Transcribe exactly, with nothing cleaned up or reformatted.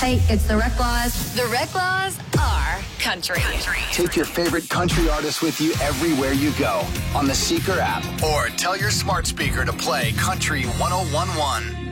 Hey, it's the Rec Laws. The Rec Laws are country. country. Take your favorite country artists with you everywhere you go on the Seeker app, or tell your smart speaker to play Country one oh one one.